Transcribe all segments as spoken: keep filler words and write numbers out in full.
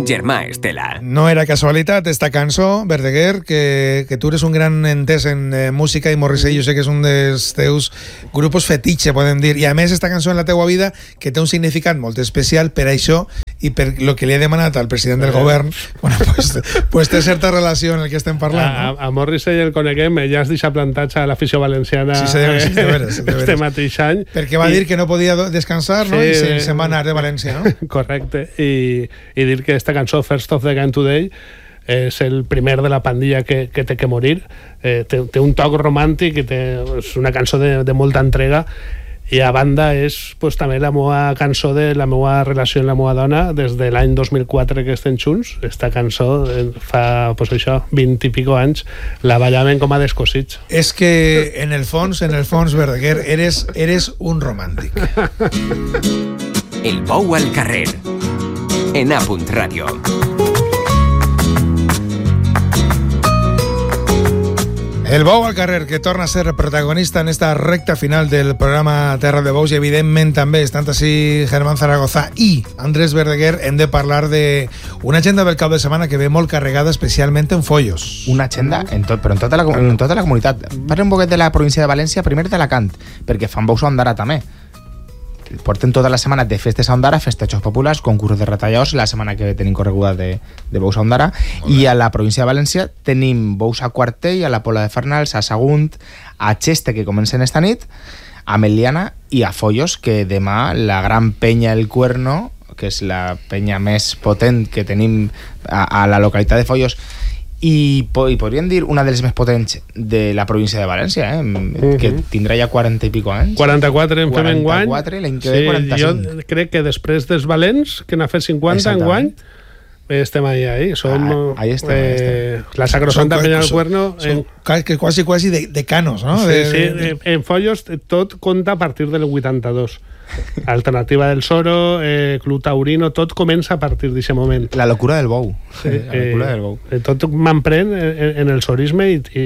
Germà Estela. No era casualitat esta cançó, Verdaguer, que, que tu eres un gran entès en eh, música i Morrissey jo sé que és un dels teus grupos fetitxe, podem dir, i a més esta cançó en la teua vida que té un significat molt especial per això i per lo que li he demanat al president del govern, bueno, pues, pues té certa relació en el que estem parlant. A, no? a Morrissey el coneguem, ja has deixat plantats a l'afició valenciana sí, sí, sí, de veres, de veres. este mateix any. Perquè va I, dir que no podia descansar, no? Sí, I se, se va anar de València, no? Correcte, i, i dir que esta cançó, First of the Gun Today, és el primer de la pandilla que, que té que morir. Eh, té, té un toc romàntic i té, és una cançó de, de molta entrega, i a banda és pues, també la meva cançó de la meva relació amb la meva dona des de l'any dos mil quatre que estem junts. Esta cançó fa pues, això, vint i pico anys la ballaven com a descosits. És que en el fons, en el fons, Verdaguer, eres, eres un romàntic. El bou al carrer en A Punt Ràdio. El bou al carrer, que torna a ser protagonista en esta recta final del programa Terra de Bous, i evidentment també, estant així Germán Zaragoza i Andrés Verdaguer, hem de parlar de una agenda del cap de setmana que ve molt carregada especialment en follos. Una agenda, en tot, però en tota, la, en tota la comunitat. Parla un poquet de la província de València, primer d'Alacant, perquè fan bous a Ondara també. Porten tota la setmana de festes a Ondara, festejos populars, concursos de retallaors, la setmana que tenim correguda de, de bous a Ondara, i a la província de València tenim bous a Quartell, a la Pola de Farnals, a Sagunt, a Xeste, que comencen esta nit, a Meliana i a Follos, que demà la gran penya El Cuerno, que és la penya més potent que tenim a, a la localitat de Follos, i, po i podríem dir una de les més potents de la província de València, eh? Uh-huh. Que tindrà ja quaranta i pico anys. quaranta-quatre en fem enguany. quaranta-quatre, l'any que ve quaranta-cinc. Jo crec que després dels Valents, que n'ha fet cinquanta enguany, estem ahí, ahí. Som, ah, ahí estem, eh, ahí estem. La Sacrosanta Peña del Cuerno. Són en... quasi, quasi de, de canos, no? Sí, de, sí, de... en Follos tot compta a partir del vuitanta-dos. Alternativa del Soro, eh, Club Taurino, tot comença a partir d'aquest moment. La locura del bou. Sí, la locura eh, del bou. Tot m'emprèn en, en el sorisme i, i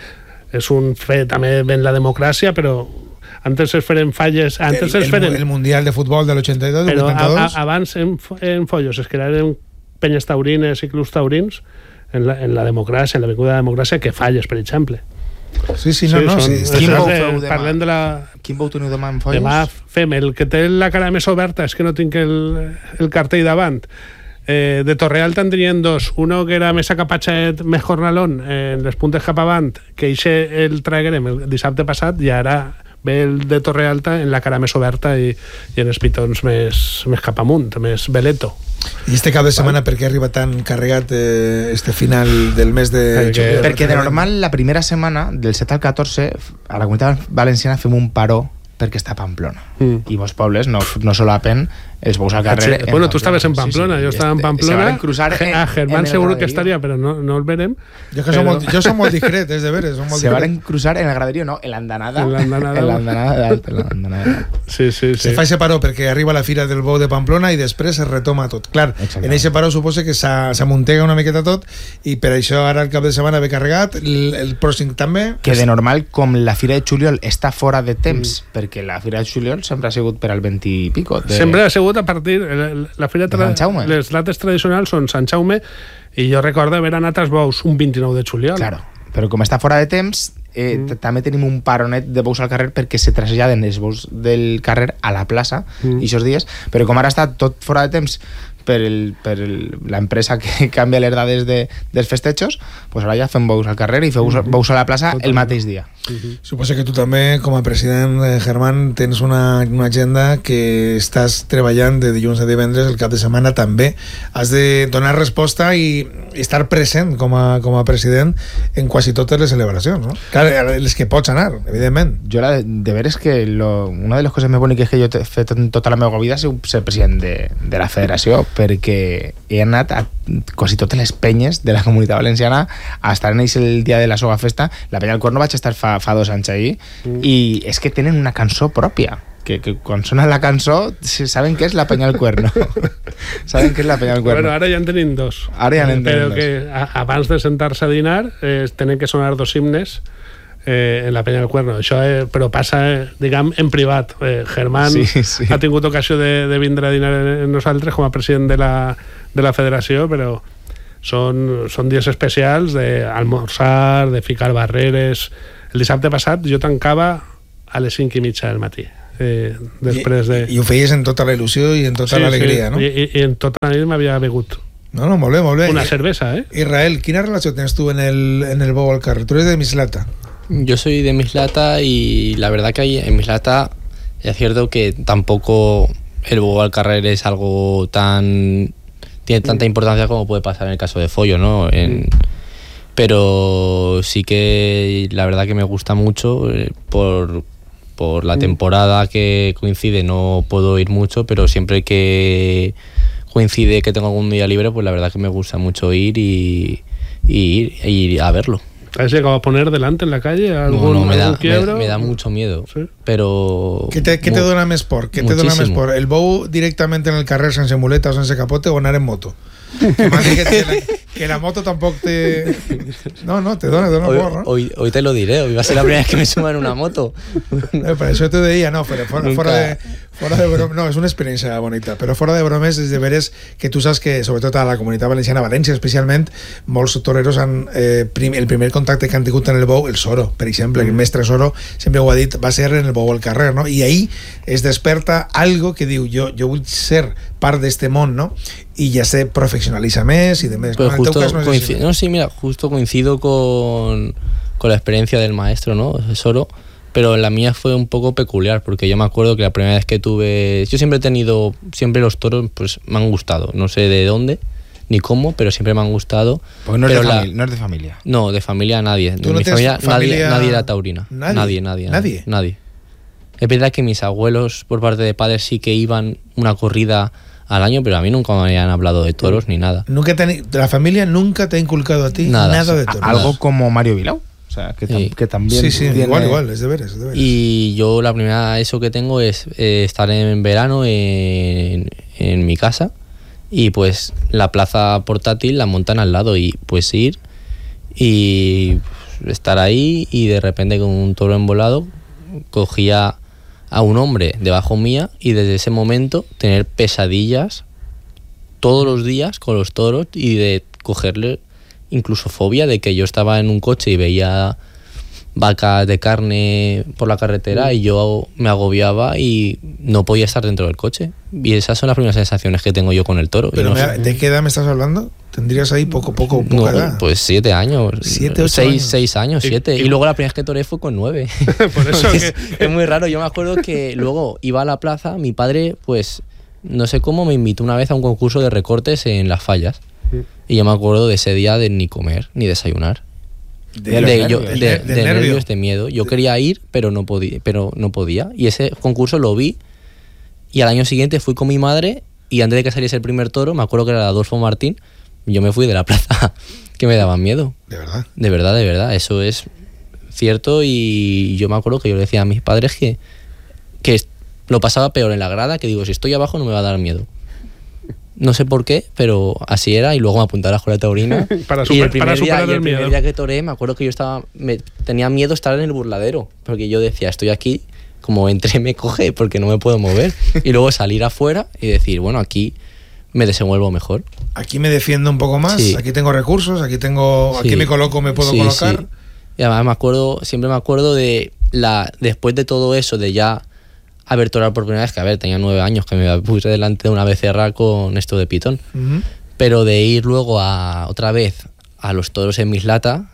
és un fet també ben la democràcia, però antes es feren falles, antes el, es feren... El, el Mundial de Futbol del ochenta-dos, del però vuitanta-dos. A, a, abans en, en Follos es crearen penyes taurines i clubs taurins en la, en la democràcia, en la vinguda de democràcia, que falles, per exemple. Sí, sí, no, sí, no. Són, Sí, quin bou de, feu demà? parlem de la... Quin bou teniu demà en Follos? Demà fem el que té la cara més oberta, és que no tinc el, el cartell davant. Eh, de Torreal tindrien dos. Uno que era més acapatxat, més jornalón, en les puntes cap avant, que ixe el traguerem el dissabte passat, i ara ve el de Torrealta en la cara més oberta i, i en els pitons més, més cap amunt, més veleto. I este cap de setmana per què arriba tan carregat eh, este final del mes de juliol? Perquè de normal la primera setmana del set al catorze a la comunitat valenciana fem un paró perquè està a Pamplona. Mm. I molts pobles no, no solapen els bous al carrer. Sí, bueno, tu estaves en Pamplona, sí, sí, jo estava en Pamplona. En, a Germán seguro que estaria, però no, no el verem. Jo, que però... som molt, jo som molt discret, és de veres. Som molt se van cruzar en el graderío, no, en l'andanada. En l'andanada. En l'andanada d'alt, en l'andanada d'alt. Sí, sí, sí. Se fa ese paró perquè arriba la fira del bou de Pamplona i després es retoma tot. Clar, exactament. En ese paró suposa que s'amuntega una miqueta tot i per això ara el cap de setmana ve carregat, el, el pròxim també. Que de normal, com la fira de juliol està fora de temps, mm. perquè la fira de juliol sempre ha sigut per al vint i pico. De... Sempre ha sigut a partir... La fira tra... les dates tradicionals són Sant Jaume i jo recordo haver anat als bous un vint-i-nou de juliol. Claro, però com està fora de temps eh, mm. també tenim un paronet de bous al carrer perquè se traslladen els bous del carrer a la plaça mm. aquests dies, però com ara està tot fora de temps per, el, per el, la empresa que canvia les dades de, dels festejos, pues ara ja fem bous al carrer i feu mm-hmm. bous a la plaça Totalment. El mateix dia. Mm-hmm. Suposo que tu també, com a president, eh, Germán, tens una, una agenda que estàs treballant de dilluns a divendres, el cap de setmana també. Has de donar resposta i estar present com a, com a president en quasi totes les celebracions, no? Clar, les que pots anar, evidentment. Jo la de, de veres que lo, una de les coses més boniques que jo he fet en tota la meva vida és ser president de, de la federació, perquè he anat a quasi totes les penyes de la comunitat valenciana a estar en ells el dia de la soga festa. La penya del Cuerno vaig estar fa, fa dos anys ahí mm. i és que tenen una cançó pròpia que, que quan sona la cançó saben que és la penya del Cuerno. Saben que és la penya del Cuerno. Bueno, ara ja en tenim dos. Ara ja en tenim però dos. Que a, abans de sentar-se a dinar eh, tenen que sonar dos himnes Eh, en la penya del Cuerno. Això eh, però passa, eh, diguem, en privat. Eh, Germán sí, sí. ha tingut ocasió de, de vindre a dinar en nosaltres com a president de la, de la federació, però són, són dies especials d'almorzar, de ficar barreres. El dissabte passat jo tancava a les cinc i mitja del matí. Eh, després de... I, I ho feies en tota la il·lusió i en tota sí, l'alegria, sí. no? I, i, I en tota la nit m'havia begut no, no, molt bé, molt bé. una cervesa, eh? Israel, ¿quina relació tienes tú en el, en el Bou al Carrer? Tú eres de Mislata. Yo soy de Mislata y la verdad que ahí en Mislata es cierto que tampoco el Bou al Carrer es algo tan... tiene tanta importancia como puede pasar en el caso de Follo, ¿no? En, pero sí que la verdad que me gusta mucho eh, por... por la temporada que coincide no puedo ir mucho, pero siempre que coincide que tengo algún día libre, pues la verdad que me gusta mucho ir y, y ir, y ir a verlo. ¿Has llegado a poner delante en la calle algún, no, no, me, da, quiebro? Me, me da mucho miedo, ¿Sí? Pero... ¿Qué te, qué te dona més por? ¿Qué te dona més por? ¿El Bou directamente en el carrer sense muleta o sense capote o anar en moto? Que más que, que, la, que la moto tampoco te... No, no, te dona, te dona hoy, por, ¿no? Hoy, hoy te lo diré, hoy va a ser la primera vez que me suba en una moto. No, para eso te diría, no, pero fuera, fuera de... Fuera de broma, no, és una experiència bonita, però fora de bromes és de veres que tu saps que, sobretot a la comunitat valenciana, València especialment, molts toreros han, eh, prim, el primer contacte que han tingut en el Bou, el Soro, per exemple, el mestre Soro sempre ho ha dit, va ser en el Bou al Carrer, no? I ahí es desperta algo que diu, jo, jo vull ser part d'este món, no? I ja se professionalitza més i de més. Pues ¿no? justo Cas, no, coincido, si... no, sí, mira, justo coincido con, con la experiencia del maestro, ¿no? Soro. Pero la mía fue un poco peculiar, porque yo me acuerdo que la primera vez que tuve... Yo siempre he tenido... Siempre los toros pues me han gustado. No sé de dónde ni cómo, pero siempre me han gustado. Porque no, pero es de la, familia, no es de familia. No, de familia nadie. ¿Tú De no mi familia, familia... Nadie, nadie era taurina. ¿Nadie? Nadie, nadie. ¿Nadie? Nadie. Es verdad que mis abuelos, por parte de padres, sí que iban una corrida al año, pero a mí nunca me habían hablado de toros ni nada. Nunca te, la familia nunca te ha inculcado a ti nada, nada de toros. Algo como Mario Vilau. O sea, que, sí. que también sí, sí, tiene... igual, igual, es deberes, es deberes. Y yo la primera eso que tengo es eh, estar en verano en, en mi casa y pues la plaza portátil la montan al lado y pues ir y estar ahí y de repente con un toro embolado cogía a un hombre debajo mía y desde ese momento tener pesadillas todos los días con los toros y de cogerle incluso fobia de que yo estaba en un coche y veía vacas de carne por la carretera y yo me agobiaba y no podía estar dentro del coche. Y esas son las primeras sensaciones que tengo yo con el toro. Pero no me, sé. ¿de qué edad me estás hablando? ¿Tendrías ahí poco, poco, poca no, edad? Pues siete años. Siete, ocho seis, años. seis años, Y- siete. y- Y, luego la primera vez que toré fue con nueve. Por eso es, que- es muy raro. Yo me acuerdo que luego iba a la plaza, mi padre, pues, no sé cómo, me invitó una vez a un concurso de recortes en Las Fallas. Y yo me acuerdo de ese día de ni comer, ni desayunar. De, De, los yo- nervios. de- Del de nervio. nervios, de miedo. Yo quería ir, pero no podía, pero no podía. Y ese concurso lo vi. Y al año siguiente fui con mi madre. Y antes de que saliese el primer toro, me acuerdo que era Adolfo Martín. Yo me fui de la plaza, que me daban miedo. De verdad. De verdad, de verdad. Eso es cierto. Y yo me acuerdo que yo le decía a mis padres que, que lo pasaba peor en la grada. Que digo, si estoy abajo no me va a dar miedo. No sé por qué, pero así era. Y luego me apunté a la escuela taurina. Para y super- el primer, para día, superar y el el primer miedo. día que toré, me acuerdo que yo estaba me, tenía miedo estar en el burladero. Porque yo decía, estoy aquí, como entré me coge porque no me puedo mover. Y luego salir afuera y decir, bueno, aquí me desenvuelvo mejor. Aquí me defiendo un poco más, Sí. aquí tengo recursos, aquí tengo, aquí Sí. me coloco, me puedo Sí, colocar. sí. Y además me acuerdo, siempre me acuerdo de la después de todo eso, de ya haber torado por primera vez, que a ver, tenía nueve años, que me puse delante de una becerra con esto de pitón. Ujú. Pero de ir luego a otra vez a los toros en Mislata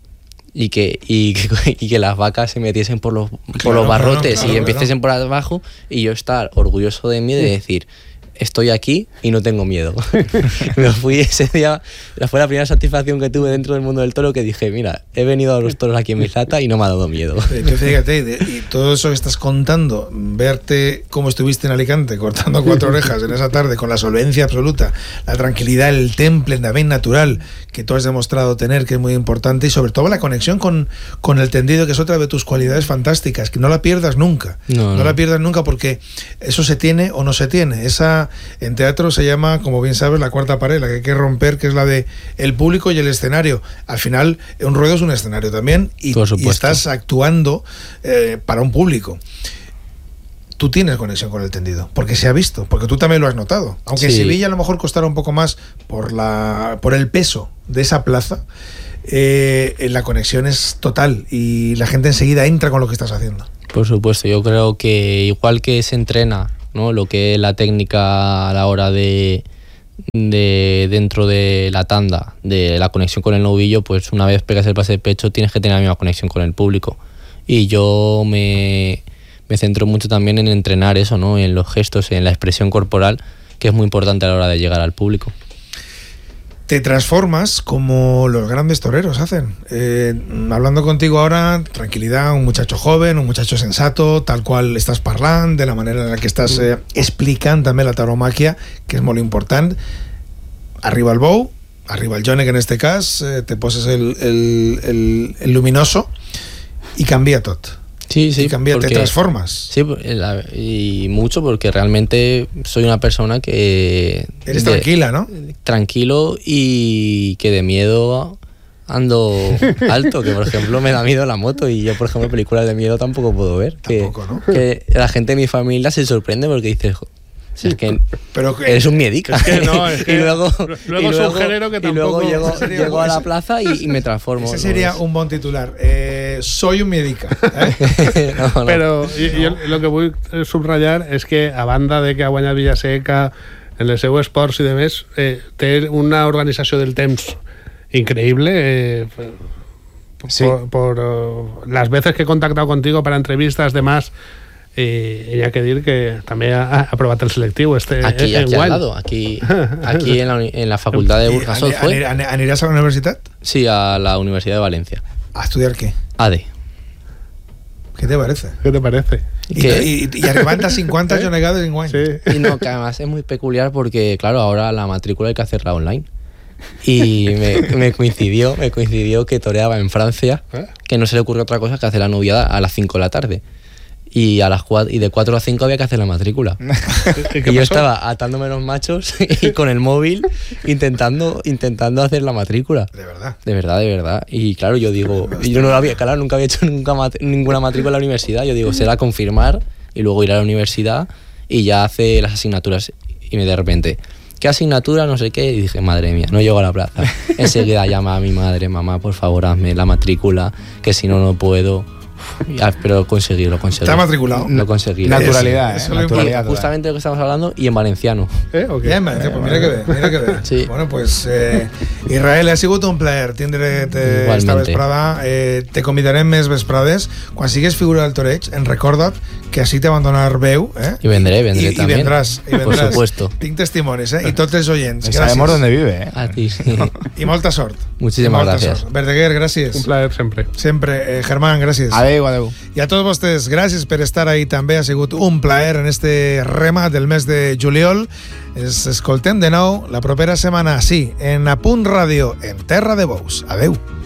y que, y que, y que las vacas se metiesen por los, por Claro, los barrotes claro, y claro, empiecen por abajo y yo estar orgulloso de mí de decir, estoy aquí y no tengo miedo. Me fui ese día, fue la primera satisfacción que tuve dentro del mundo del toro, que dije, mira, he venido a los toros aquí en Mislata y no me ha dado miedo. Entonces, fíjate, de- y todo eso que estás contando, verte cómo estuviste en Alicante cortando cuatro orejas en esa tarde con la solvencia absoluta, la tranquilidad, el temple también natural que tú has demostrado tener, que es muy importante, y sobre todo la conexión con, con el tendido, que es otra de tus cualidades fantásticas, que no la pierdas nunca. No, no no. la pierdas nunca, porque eso se tiene o no se tiene. Esa en teatro se llama, como bien sabes, la cuarta pared, la que hay que romper, que es la de el público y el escenario. Al final, un ruedo es un escenario también, y, Por y supuesto. estás actuando eh, para un público. tú tienes conexión con el tendido, porque se ha visto, porque tú también lo has notado. Aunque Sí. Sevilla a lo mejor costará un poco más por, la, por el peso de esa plaza, eh, la conexión es total y la gente enseguida entra con lo que estás haciendo. Por supuesto, yo creo que igual que se entrena, ¿no?, lo que es la técnica a la hora de, de dentro de la tanda, de la conexión con el novillo, pues una vez pegas el pase de pecho tienes que tener la misma conexión con el público. Y yo me, me centro mucho también en entrenar eso, ¿no?, en los gestos, en la expresión corporal, que es muy importante a la hora de llegar al público. Te transformas como los grandes toreros hacen. Eh, hablando contigo ahora, tranquilidad, un muchacho joven, un muchacho sensato, tal cual estás parlant, de la manera en la que estás eh, explicant també la tauromaquia, que és molt important. Arriba el bou, arriba el Jone, que en este cas eh, te poses el, el, el, el luminoso y canvia tot. Sí, sí. Y cambia, porque, te transformas. Sí, la- y mucho porque realmente soy una persona que... Eres de- tranquila, ¿no? Tranquilo y que de miedo ando alto, que por ejemplo me da miedo la moto y yo por ejemplo películas de miedo tampoco puedo ver. Que, Tampoco, ¿no? que la gente de mi familia se sorprende porque dices, "Jo, si es que Pero que- eres un miedica". Es que no, es que y luego, luego y es un género que y luego tampoco- llego, Ese sería llego a la ese- plaza y, y me transformo. Ese ¿no? sería Es- un bon titular. Eh, soy un miedica. ¿eh? No, no. Però jo, jo lo que vull subratllar és que, a banda de que ha guanyat Villaseca en el seu esports i demés, eh, té una organització del temps increïble. Eh, por, Sí. por, por uh, las veces que he contactado contigo para entrevistas, demás, eh, hi ha que dir que també ha, ha aprovat el selectiu este Aquí, en aquí al guany. lado, aquí, aquí en, la, uni- en la facultad de ¿Y Burjasot ani- fue. ani- ¿Anirás a la universidad? Sí, a la Universidad de Valencia. ¿A estudiar qué? A D. ¿Qué te parece? Què te parece? Y, Que- y, y arribant a cincuenta jonegades en guany. Sí. Y no, que además es muy peculiar porque, claro, ahora la matrícula hay que hacerla online. Y me, me coincidió, me coincidió que toreaba en Francia, ¿Eh? que no se le ocurrió otra cosa que hacer la noviada a las cinco de la tarde. Y a las cuatro, y de cuatro a cinco había que hacer la matrícula. ¿Y Y qué yo pasó? estaba atándome los machos y con el móvil intentando, intentando hacer la matrícula. De verdad. De verdad, de verdad. Y claro, yo digo, y yo no lo había, claro, nunca había hecho nunca mat- ninguna matrícula en la universidad. Yo digo, será confirmar y luego ir a la universidad y ya hace las asignaturas. Y me de repente, ¿qué asignatura? No sé qué. Y dije, madre mía, no llego a la plaza. Enseguida llama a mi madre, mamá, por favor, hazme la matrícula, que si no, no puedo. Uf, ya, pero lo conseguí, lo conseguí. Está matriculado. Lo conseguí. Naturalidad, Eso eh, lo naturalidad. Y justamente de lo que estamos hablando y en valenciano. Eh, o què? Bien, Valencia, pues mira que bé, mira que bé. Sí. Bueno, pues eh, Israel, ha sigut un plaer tindre't Igualmente. esta vesprada. Eh, te convidarem més vesprades. Quan sigues figura del toreig, en recorda't que així te van donar veu. Eh? Y vendré, vendré I, i también. vendràs, i Por vendràs. supuesto. Tinc testimonis, eh? I tots els oients. Y sabemos Gràcies. dónde vive, ¿eh? A ti. I molta sort. Muchísimas Molta gracias. sort. Verdaguer, gràcies. Un plaer sempre. Sempre. Eh, Germán, gràcies. Adeu, adeu. I a tots vostès, gràcies per estar ahí també. Ha sigut un plaer en este remat del mes de juliol. Ens escoltem de nou la propera setmana, sí, en Apunt Ràdio, en Terra de Bous. Adeu.